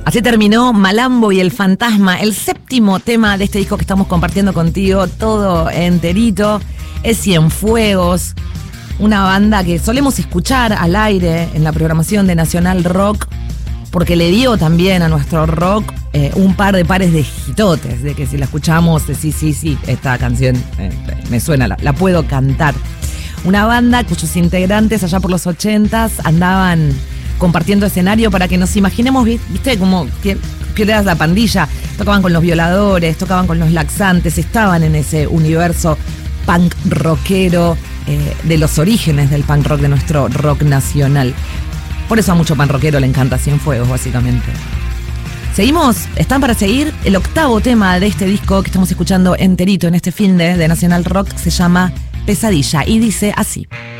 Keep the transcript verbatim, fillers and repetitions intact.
Así terminó Malambo y el Fantasma, el séptimo tema de este disco que estamos compartiendo contigo, todo enterito. Es Cienfuegos, una banda que solemos escuchar al aire en la programación de Nacional Rock, porque le dio también a nuestro rock eh, un par de pares de hitotes, de que si la escuchamos, de sí, sí, sí, esta canción eh, me suena, la, la puedo cantar. Una banda cuyos integrantes allá por los ochentas andaban compartiendo escenario para que nos imaginemos, viste, como que, que eras la pandilla, tocaban con los Violadores, tocaban con los Laxantes, estaban en ese universo punk rockero eh, de los orígenes del punk rock, de nuestro rock nacional. Por eso a mucho punk rockero le encanta Cienfuegos, básicamente. Seguimos, están para seguir. El octavo tema de este disco que estamos escuchando enterito en este fin de, de Nacional Rock se llama Pesadilla y dice así.